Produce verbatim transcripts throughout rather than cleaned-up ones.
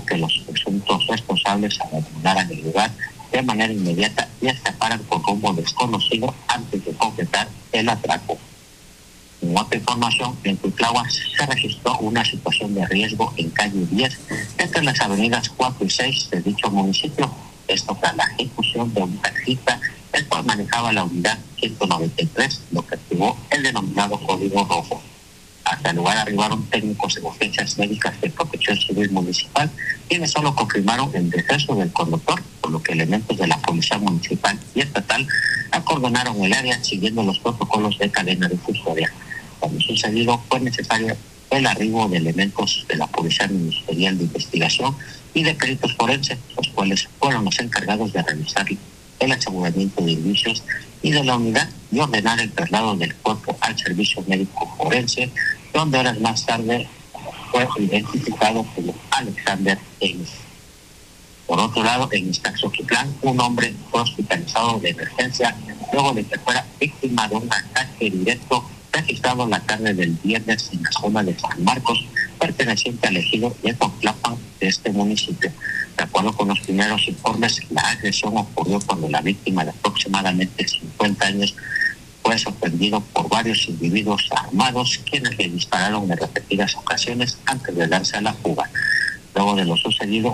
que los presuntos responsables abandonaran el lugar de manera inmediata y escaparan con rumbo desconocido antes de completar el atraco. En otra información, en Cuitláhuac se registró una situación de riesgo en calle diez entre las avenidas cuatro y seis de dicho municipio. Esto tras la ejecución de un taxista, el cual manejaba la unidad ciento noventa y tres, lo que activó el denominado código rojo. Hasta el lugar arribaron técnicos de urgencias médicas de Protección Civil Municipal, quienes solo confirmaron el deceso del conductor, por lo que elementos de la Policía Municipal y Estatal acordonaron el área siguiendo los protocolos de cadena de custodia. Cuando sucedido, fue necesario el arribo de elementos de la Policía Ministerial de Investigación y de peritos forenses, los cuales fueron los encargados de realizar el aseguramiento de indicios y de la unidad y ordenar el traslado del cuerpo al servicio médico forense, donde horas más tarde fue identificado como Alexander Eines. Por otro lado, en Iztaxoquitlán, un hombre fue hospitalizado de emergencia luego de que fuera víctima de un ataque directo registrado la tarde del viernes en la zona de San Marcos, perteneciente al ejido de Totlapan de este municipio. De acuerdo con los primeros informes, la agresión ocurrió cuando la víctima, de aproximadamente cincuenta años, fue sorprendido por varios individuos armados, quienes le dispararon en repetidas ocasiones antes de darse a la fuga. Luego de lo sucedido,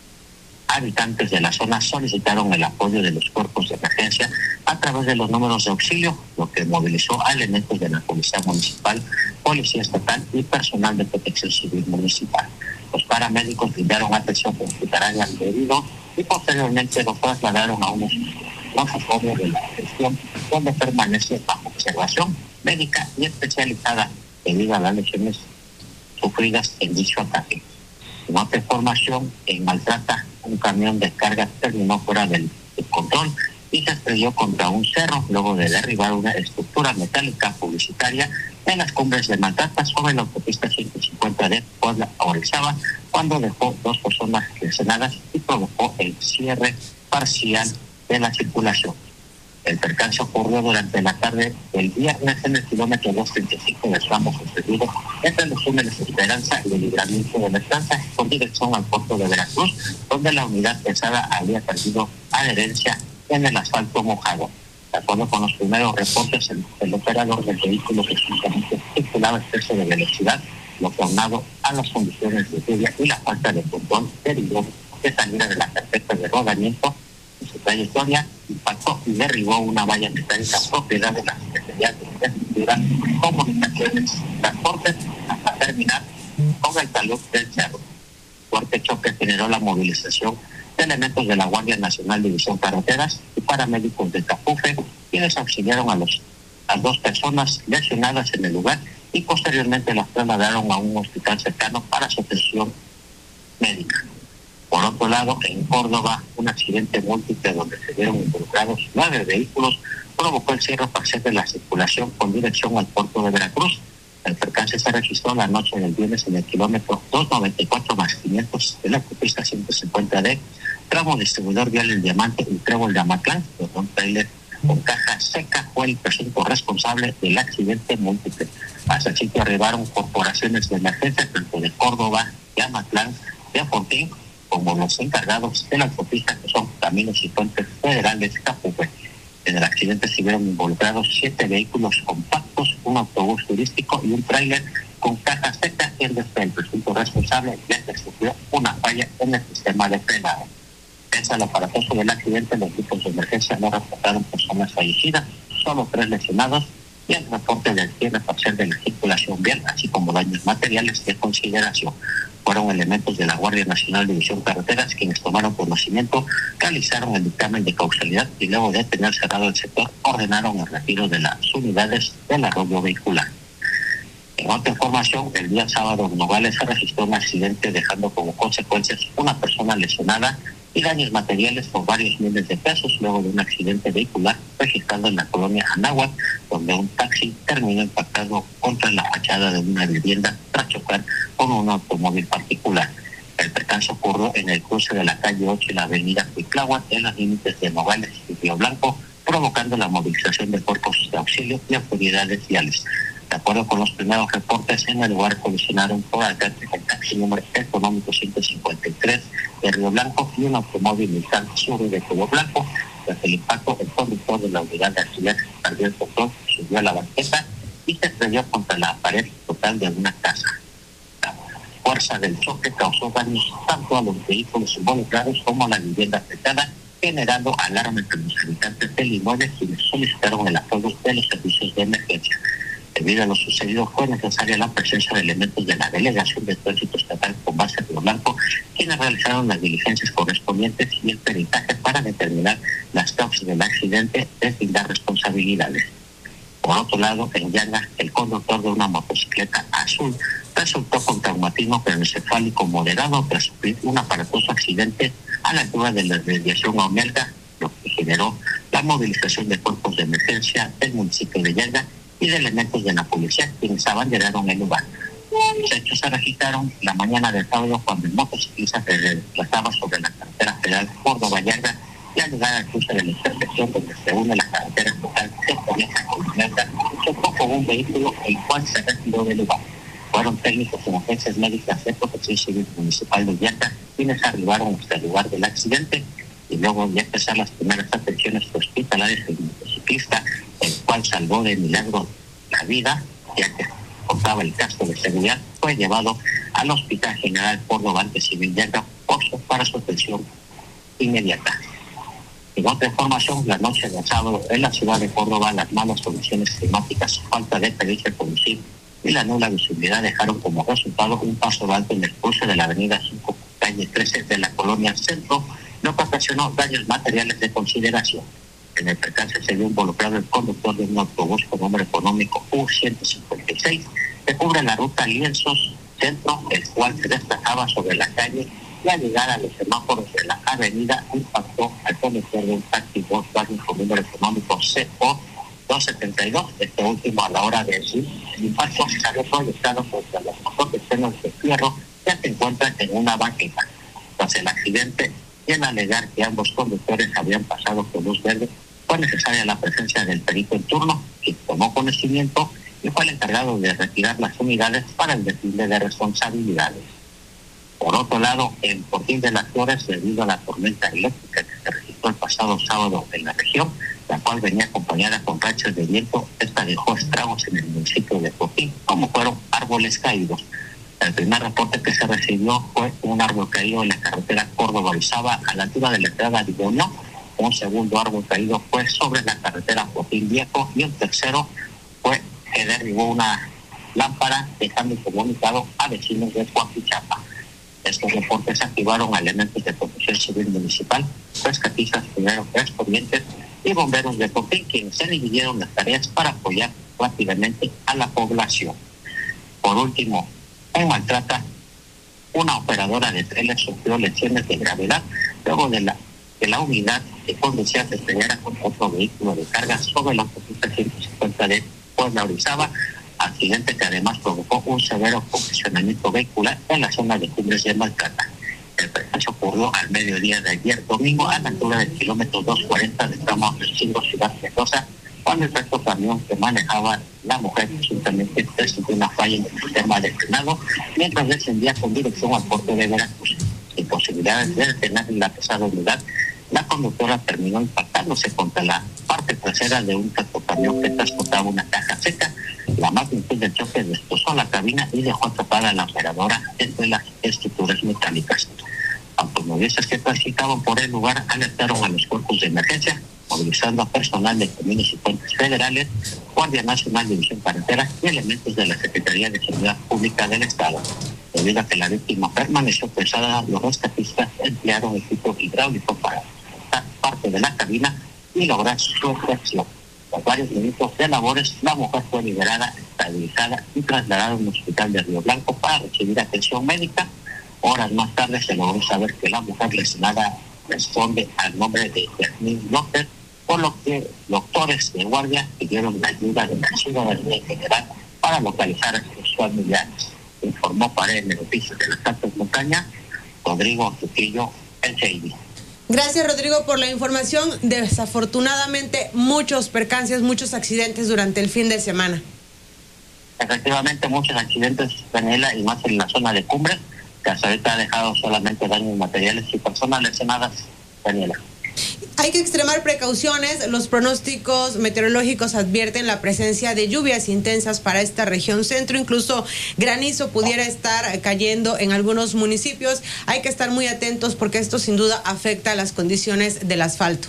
habitantes de la zona solicitaron el apoyo de los cuerpos de emergencia a través de los números de auxilio, lo que movilizó a elementos de la Policía Municipal, Policía Estatal y personal de Protección Civil Municipal. Los paramédicos brindaron atención hospitalaria al herido y posteriormente lo trasladaron a unos nosocomios de la gestión, donde permanece bajo observación médica y especializada debido a las lesiones sufridas en dicho ataque. En otra información, en Maltrata, un camión de carga terminó fuera del, del control y se estrelló contra un cerro luego de derribar una estructura metálica publicitaria en las cumbres de Maltrata sobre la autopista ciento cincuenta de Puebla a Orizaba, cuando dejó dos personas lesionadas y provocó el cierre parcial de la circulación. El percance ocurrió durante la tarde del viernes en el kilómetro doscientos treinta y cinco del tramo sucedido entre los túneles de Esperanza y el Libramiento de la Esperanza, con dirección al puerto de Veracruz, donde la unidad pesada había perdido adherencia en el asfalto mojado. De acuerdo con los primeros reportes, el, el operador del vehículo que simplemente circulaba exceso de velocidad, lo que aunado a las condiciones de lluvia y la falta de control, derivó de saliera de la carpeta de rodamiento. En su trayectoria impactó y derribó una valla metálica propiedad de la Secretaría de Infraestructura, Comunicaciones y Transportes, hasta terminar con el talud del cerro. Fuerte choque generó la movilización de elementos de la Guardia Nacional División Carreteras y paramédicos de Capufe, quienes auxiliaron a, los, a dos personas lesionadas en el lugar y posteriormente las trasladaron a un hospital cercano para su atención médica. Por otro lado, en Córdoba, un accidente múltiple donde se vieron involucrados nueve vehículos provocó el cierre parcial de la circulación con dirección al puerto de Veracruz. El percance se registró la noche del viernes en el kilómetro doscientos noventa y cuatro más quinientos de la autopista ciento cincuenta D, tramo distribuidor vial El Diamante y Trébol de Amatlán, donde un trailer con caja seca fue el presunto responsable del accidente múltiple. Hasta el sitio arribaron corporaciones de emergencia tanto de Córdoba, de Amatlán, de Afontín, como los encargados de la autopista, que son Caminos y Puentes Federales Capufe. En el accidente se vieron involucrados siete vehículos compactos, un autobús turístico y un tráiler con caja seca, quien desde el presunto responsable ya que sufrió una falla en el sistema de frenado. Pese al aparatoso del accidente, los grupos de emergencia no reportaron personas fallecidas, solo tres lesionados, y el reporte del cierre parcial de la circulación vial, así como daños materiales de consideración. Fueron elementos de la Guardia Nacional División Carreteras quienes tomaron conocimiento, realizaron el dictamen de causalidad y luego de tener cerrado el sector, ordenaron el retiro de las unidades del arroyo vehicular. En otra información, el día sábado en Nogales se registró un accidente dejando como consecuencias una persona lesionada y daños materiales por varios miles de pesos luego de un accidente vehicular registrado en la colonia Anáhuac, donde un taxi terminó impactado contra la fachada de una vivienda tras chocar con un automóvil particular. El percance ocurrió en el cruce de la calle ocho y la avenida Cuitláhuac, en los límites de Nogales y Río Blanco, provocando la movilización de cuerpos de auxilio y autoridades viales. De acuerdo con los primeros reportes, en el lugar colisionaron por alcance el taxi número económico ciento cincuenta y tres de Río Blanco y un automóvil Nissan Suri de color blanco. Tras el impacto, el conductor de la unidad de alquiler perdió el control, subió a la banqueta y se estrelló contra la pared total de una casa. La fuerza del choque causó daños tanto a los vehículos involucrados como a la vivienda afectada, generando alarma entre los habitantes del inmueble, quienes solicitaron el apoyo de los servicios de emergencia. Debido a lo sucedido, fue necesaria la presencia de elementos de la Delegación de Tránsito Estatal con base en Río Blanco, quienes realizaron las diligencias correspondientes y el peritaje para determinar las causas del accidente, deslindar responsabilidades. Por otro lado, en Yanga, el conductor de una motocicleta azul resultó con traumatismo craneoencefálico moderado tras sufrir un aparatoso accidente a la altura de la desviación a Omelga, lo que generó la movilización de cuerpos de emergencia del municipio de Yanga y de elementos de la policía, quienes abanderaron el lugar. Los hechos se registraron la mañana del sábado cuando el motociclista se desplazaba sobre la carretera federal Córdoba-Vallarta y al llegar al cruce de la intersección donde se une la carretera estatal que comienza con Vallarta, chocó con un vehículo el cual se retiró del lugar. Fueron técnicos en agencias médicas de Protección Civil Municipal de Vallarta quienes arribaron hasta el lugar del accidente y luego de empezar las primeras atenciones hospitalarias del motociclista, el cual salvó de milagro la vida, ya que contaba el casco de seguridad, fue llevado al Hospital General Córdoba de Civil Yanga para su atención inmediata. En otra información, la noche del sábado en la ciudad de Córdoba, las malas condiciones climáticas, falta de pericia de conducir y la nula visibilidad dejaron como resultado un paso alto en el cruce de la avenida cinco, calle trece de la colonia Centro, lo que ocasionó daños materiales de consideración. En el percance se vio involucrado el conductor de un autobús con nombre económico U ciento cincuenta y seis, que cubre la ruta Lienzos Centro, el cual se desplazaba sobre la calle y al llegar a los semáforos de la avenida impactó al conductor de un taxi Volkswagen con número económico C O doscientos setenta y dos, este último a la hora de decir, el impacto se había proyectado contra los motores de fierro que se encuentran en una banqueta. Tras el accidente, y en alegar que ambos conductores habían pasado por luz verde, fue necesaria la presencia del perito en turno, que tomó conocimiento y fue el encargado de retirar las unidades para el deslinde de responsabilidades. Por otro lado, en Fortín de las Flores, debido a la tormenta eléctrica que se registró el pasado sábado en la región, la cual venía acompañada con rachas de viento, esta dejó estragos en el municipio de Fortín, como fueron árboles caídos. El primer reporte que se recibió fue un árbol caído en la carretera Córdoba-Orizaba a la altura de la entrada de Iboño. Un segundo árbol caído fue sobre la carretera Fortín Viejo y un tercero fue que derribó una lámpara, dejando incomunicado a vecinos de Coapichapa. Estos reportes activaron a elementos de Protección Civil Municipal, rescatistas primeros correspondientes y bomberos de Fortín, quienes se dividieron las tareas para apoyar rápidamente a la población. Por último, en Maltrata, una operadora de trenes sufrió lesiones de gravedad luego de la, de la unidad que conducía se estrellara con otro vehículo de carga sobre la autopista ciento cincuenta de Puebla-Orizaba, accidente que además provocó un severo congestionamiento vehicular en la zona de Cumbres de Maltrata. El percance ocurrió al mediodía de ayer domingo a la altura del kilómetro doscientos cuarenta del tramo Arecibo Ciudad Mendoza, cuando el recto camión que manejaba la mujer resultamente presentó una falla en el sistema de frenado mientras descendía con dirección al puerto de Veracruz. Sin posibilidades de detener la pesada unidad, la conductora terminó impactándose contra la parte trasera de un tractocamión que transportaba una caja seca. La magnitud del choque destrozó la cabina y dejó atrapada a la operadora entre las estructuras metálicas. Automovilistas que transitaban por el lugar alertaron a los cuerpos de emergencia, movilizando a personal de caminos y puentes federales, Guardia Nacional de División Carretera y elementos de la Secretaría de Seguridad Pública del Estado. Debido a que la víctima permaneció pesada, los rescatistas emplearon equipo hidráulico para cortar parte de la cabina y lograr su extracción. Tras varios minutos de labores, la mujer fue liberada, estabilizada y trasladada a un hospital de Río Blanco para recibir atención médica. Horas más tarde se logró saber que la mujer lesionada responde al nombre de Yasmín López, por lo que doctores de guardia pidieron la ayuda de la ciudadanía en general para localizar a sus familiares. Informó para el Noticias de las Altas Montañas, Rodrigo Trujillo, el C I D. Gracias, Rodrigo, por la información. Desafortunadamente, muchos percances, muchos accidentes durante el fin de semana. Efectivamente, muchos accidentes, Daniela, y más en la zona de Cumbres, que hasta ahorita ha dejado solamente daños materiales y personas lesionadas, Daniela. Hay que extremar precauciones. Los pronósticos meteorológicos advierten la presencia de lluvias intensas para esta región centro. Incluso granizo pudiera estar cayendo en algunos municipios. Hay que estar muy atentos porque esto sin duda afecta a las condiciones del asfalto.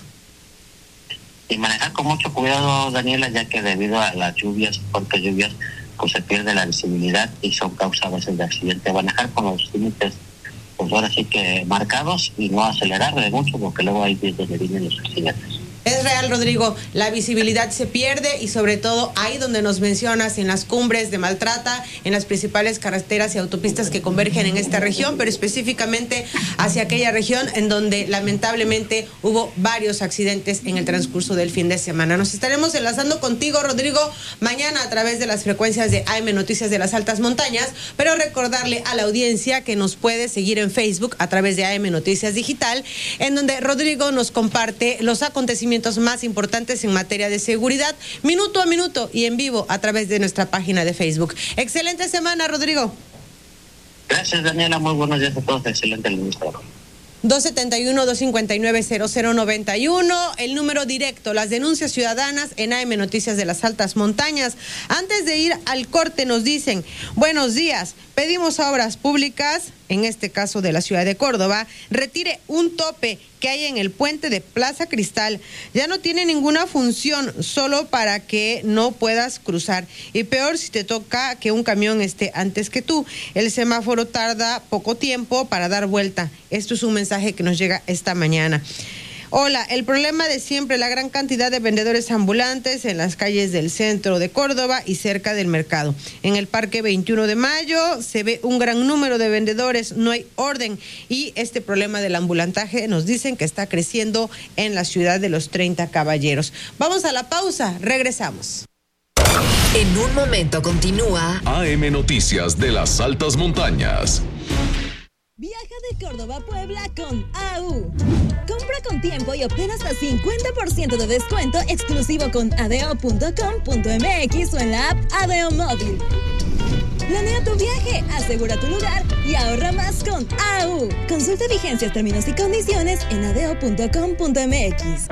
Y manejar con mucho cuidado, Daniela, ya que debido a las lluvias, fuertes lluvias, pues se pierde la visibilidad y son causa a veces de accidente. Manejar con los límites, pues ahora sí que marcados, y no acelerar de mucho, porque luego hay días donde vienen los accidentes. Es real, Rodrigo, la visibilidad se pierde y sobre todo ahí donde nos mencionas, en las cumbres de Maltrata, en las principales carreteras y autopistas que convergen en esta región, pero específicamente hacia aquella región en donde lamentablemente hubo varios accidentes en el transcurso del fin de semana. Nos estaremos enlazando contigo, Rodrigo, mañana a través de las frecuencias de A M Noticias de las Altas Montañas, pero recordarle a la audiencia que nos puede seguir en Facebook a través de A M Noticias Digital, en donde Rodrigo nos comparte los acontecimientos más importantes en materia de seguridad, minuto a minuto y en vivo a través de nuestra página de Facebook. Excelente semana, Rodrigo. Gracias, Daniela. Muy buenos días a todos. Excelente el ministro. dos setenta y uno, dos cincuenta y nueve, cero cero noventa y uno, el número directo, las denuncias ciudadanas en A M Noticias de las Altas Montañas. Antes de ir al corte nos dicen, buenos días, pedimos a Obras Públicas, en este caso de la ciudad de Córdoba, retire un tope que hay en el puente de Plaza Cristal. Ya no tiene ninguna función, solo para que no puedas cruzar. Y peor si te toca que un camión esté antes que tú. El semáforo tarda poco tiempo para dar vuelta. Esto es un mensaje que nos llega esta mañana. Hola, el problema de siempre, la gran cantidad de vendedores ambulantes en las calles del centro de Córdoba y cerca del mercado. En el Parque veintiuno de mayo se ve un gran número de vendedores, no hay orden, y este problema del ambulantaje nos dicen que está creciendo en la ciudad de los treinta Caballeros. Vamos a la pausa, regresamos. En un momento continúa A M Noticias de las Altas Montañas. Viaja de Córdoba a Puebla con A U. Compra con tiempo y obtén hasta cincuenta por ciento de descuento exclusivo con adeo punto com punto m x o en la app Adeo Móvil. Planea tu viaje, asegura tu lugar y ahorra más con A U. Consulta vigencias, términos y condiciones en adeo punto com punto m x.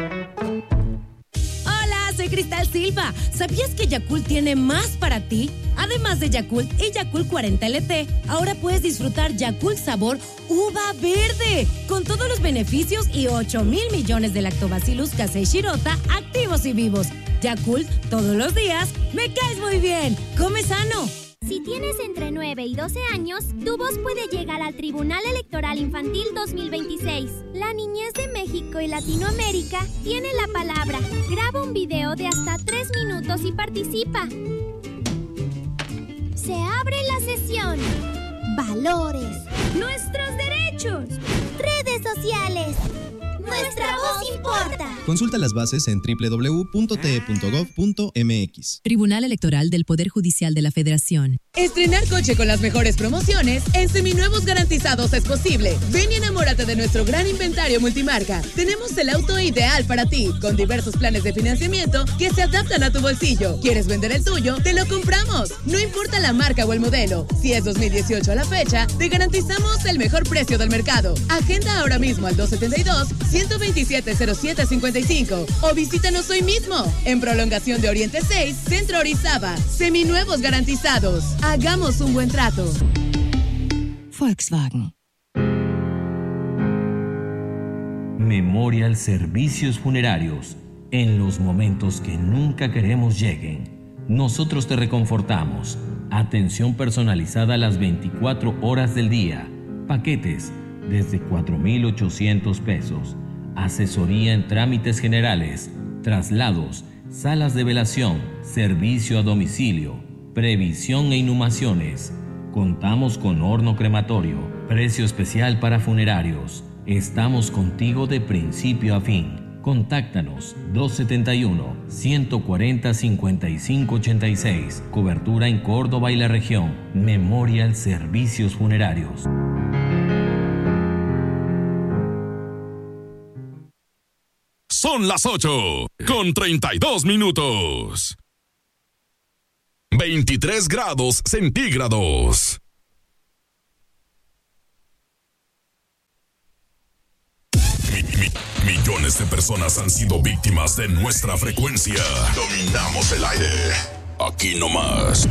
Soy Cristal Silva. ¿Sabías que Yakult tiene más para ti? Además de Yakult y Yakult cuarenta L T, ahora puedes disfrutar Yakult sabor uva verde, con todos los beneficios y ocho mil millones de lactobacillus casei shirota activos y vivos. Yakult, todos los días, me caes muy bien. Come sano. Si tienes entre nueve y doce años, tu voz puede llegar al Tribunal Electoral Infantil dos mil veintiséis. La niñez de México y Latinoamérica tiene la palabra. Graba un video de hasta tres minutos y participa. Se abre la sesión. Valores. Nuestros derechos. Redes sociales. Nuestra voz importa. Consulta las bases en doble u doble u doble u punto t e punto gov punto m x. Tribunal Electoral del Poder Judicial de la Federación. Estrenar coche con las mejores promociones en Seminuevos Garantizados es posible. Ven y enamórate de nuestro gran inventario multimarca. Tenemos el auto ideal para ti, con diversos planes de financiamiento que se adaptan a tu bolsillo. ¿Quieres vender el tuyo? ¡Te lo compramos! No importa la marca o el modelo. Si es dos mil dieciocho a la fecha, te garantizamos el mejor precio del mercado. Agenda ahora mismo al dos setenta y dos, ciento veintisiete, cero siete cincuenta y cinco o visítanos hoy mismo en Prolongación de Oriente seis, Centro Orizaba. Seminuevos Garantizados. Hagamos un buen trato. Volkswagen. Memorial Servicios Funerarios. En los momentos que nunca queremos lleguen, nosotros te reconfortamos. Atención personalizada las veinticuatro horas del día. Paquetes desde cuatro mil ochocientos pesos. Asesoría en trámites generales, traslados, salas de velación, servicio a domicilio, previsión e inhumaciones. Contamos con horno crematorio, precio especial para funerarios. Estamos contigo de principio a fin. Contáctanos dos setenta y uno, ciento cuarenta, cincuenta y cinco ochenta y seis. Cobertura en Córdoba y la región. Memorial Servicios Funerarios. Son las ocho con treinta y dos minutos. veintitrés grados centígrados. Mi- mi- millones de personas han sido víctimas de nuestra frecuencia. Dominamos el aire. Aquí nomás.